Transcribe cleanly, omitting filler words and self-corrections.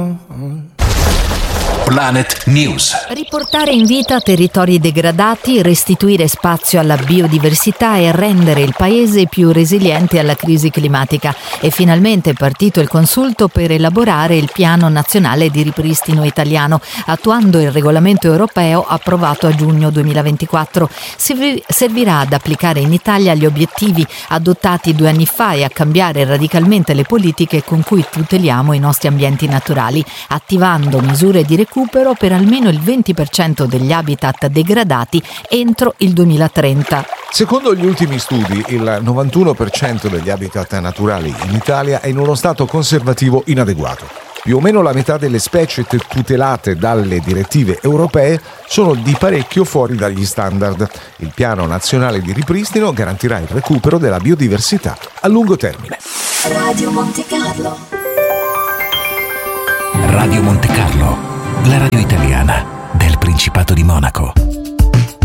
Planet News. Riportare in vita territori degradati, restituire spazio alla biodiversità e rendere il paese più resiliente alla crisi climatica. È finalmente partito il consulto per elaborare il Piano Nazionale di Ripristino Italiano, attuando il regolamento europeo approvato a giugno 2024. Servirà ad applicare in Italia gli obiettivi adottati 2 anni fa e a cambiare radicalmente le politiche con cui tuteliamo i nostri ambienti naturali, attivando misure di recupero per almeno il 20% degli habitat degradati entro il 2030. Secondo gli ultimi studi, il 91% degli habitat naturali in Italia è in uno stato conservativo inadeguato. Più o meno la metà delle specie tutelate dalle direttive europee sono di parecchio fuori dagli standard. Il Piano Nazionale di Ripristino garantirà il recupero della biodiversità a lungo termine. Radio Monte Carlo. Radio Monte Carlo, la radio italiana del Principato di Monaco.